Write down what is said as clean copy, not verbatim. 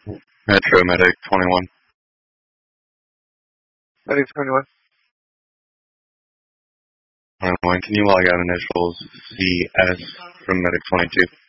Metro Medic 21. Medic 21. 21. Can you log out initials CS from Medic 22?